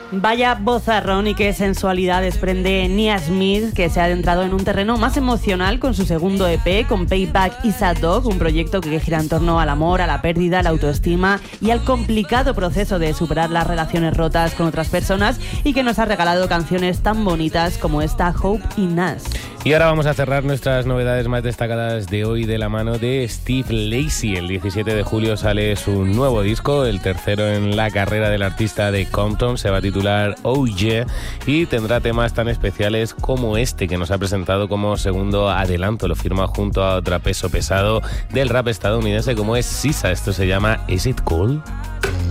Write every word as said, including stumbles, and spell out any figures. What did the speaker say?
Vaya vozarrón y qué sensualidad desprende Nia Smith, que se ha adentrado en un terreno más emocional con su segundo E P, con Payback Is a Dog, un proyecto que gira en torno al amor, a la pérdida, a la autoestima y al complicado proceso de superar las relaciones rotas con otras personas, y que nos ha regalado canciones tan bonitas como esta Hope in Us. Y ahora vamos a cerrar nuestras novedades más destacadas de hoy de la mano de Steve Lacy. El diecisiete de julio sale su nuevo disco, el tercero en la carrera del artista de Compton. Se va a titular Oh Yeah y tendrá temas tan especiales como este que nos ha presentado como segundo adelanto. Lo firma junto a otra peso pesado del rap estadounidense como es S Z A. Esto se llama Is It Cool?